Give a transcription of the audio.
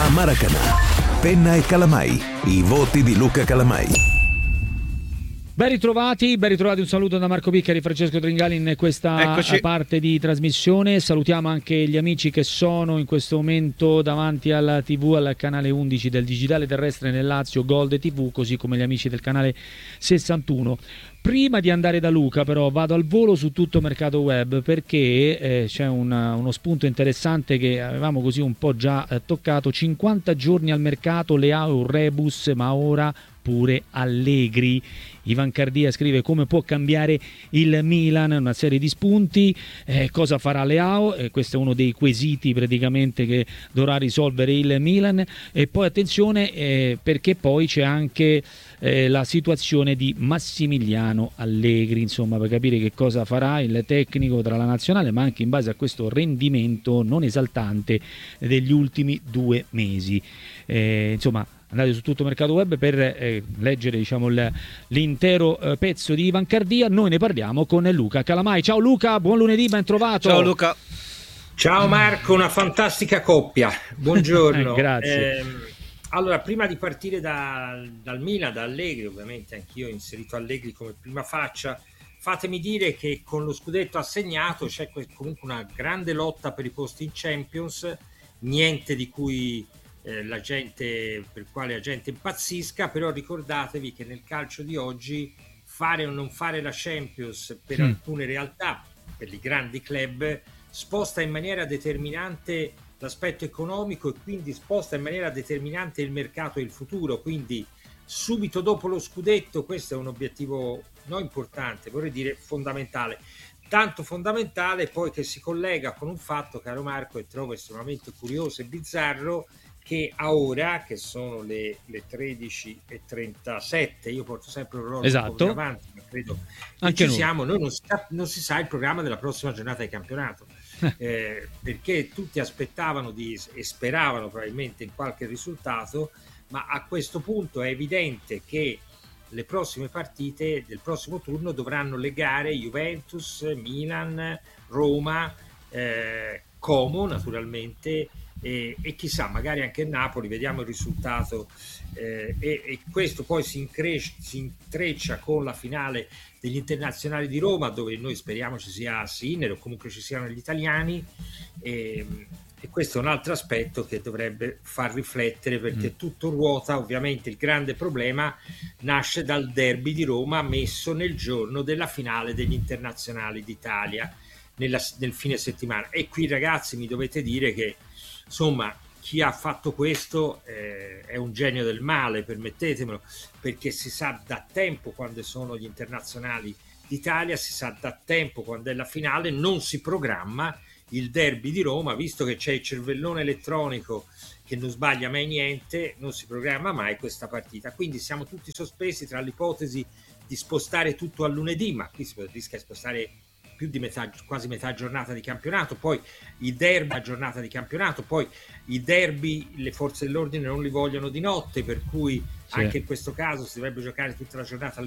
a Maracanã. Penna e Calamai, i voti di Luca Calamai. Ben ritrovati, un saluto da Marco Piccari e Francesco Tringali in questa parte di trasmissione. Salutiamo anche gli amici che sono in questo momento davanti alla TV, al canale 11 del digitale terrestre nel Lazio, Gold TV, così come gli amici del canale 61. Prima di andare da Luca però vado al volo su tutto mercato web, perché c'è uno spunto interessante che avevamo così un po' già toccato. 50 giorni al mercato, Leao, Rebus, ma ora pure Allegri. Ivan Cardia scrive: come può cambiare il Milan, una serie di spunti, cosa farà Leao, questo è uno dei quesiti praticamente che dovrà risolvere il Milan. E poi attenzione, perché poi c'è anche la situazione di Massimiliano Allegri, insomma, per capire che cosa farà il tecnico tra la nazionale, ma anche in base a questo rendimento non esaltante degli ultimi 2 mesi. Insomma, andate su tutto mercato web per leggere, diciamo, l'intero pezzo di Ivan Cardia. Noi ne parliamo con Luca Calamai. Ciao Luca, buon lunedì, ben trovato. Ciao Luca. Ciao Marco, una fantastica coppia, buongiorno. Grazie. Allora, prima di partire dal Milan, da Allegri, ovviamente anch'io ho inserito Allegri come prima faccia, fatemi dire che con lo scudetto assegnato c'è comunque una grande lotta per i posti in Champions, niente di cui per quale la gente impazzisca, però ricordatevi che nel calcio di oggi fare o non fare la Champions per alcune realtà, per i grandi club, sposta in maniera determinante l'aspetto economico e quindi sposta in maniera determinante il mercato e il futuro. Quindi subito dopo lo scudetto, questo è un obiettivo non importante, vorrei dire fondamentale, tanto fondamentale poi che si collega con un fatto, caro Marco, e trovo estremamente curioso e bizzarro, che a ora, che sono le 13:37, io porto sempre l'orologio un po' più avanti, ma credo che ci siamo, noi non si sa il programma della prossima giornata di campionato, perché tutti aspettavano e speravano probabilmente in qualche risultato, ma a questo punto è evidente che le prossime partite del prossimo turno dovranno legare Juventus, Milan, Roma, Como naturalmente, e chissà, magari anche Napoli, vediamo il risultato, e questo poi si intreccia con la finale degli internazionali di Roma, dove noi speriamo ci sia Sinner o comunque ci siano gli italiani, e questo è un altro aspetto che dovrebbe far riflettere, perché tutto ruota. Ovviamente il grande problema nasce dal derby di Roma messo nel giorno della finale degli internazionali d'Italia nel fine settimana, e qui ragazzi mi dovete dire che insomma chi ha fatto questo è un genio del male, permettetemelo, perché si sa da tempo quando sono gli internazionali d'Italia, si sa da tempo quando è la finale, non si programma il derby di Roma, visto che c'è il cervellone elettronico che non sbaglia mai niente, non si programma mai questa partita, quindi siamo tutti sospesi tra l'ipotesi di spostare tutto a lunedì, ma qui si rischia di spostare più di quasi metà giornata di campionato, poi i derby a giornata di campionato, poi i derby le forze dell'ordine non li vogliono di notte, per cui anche in questo caso si dovrebbe giocare tutta la giornata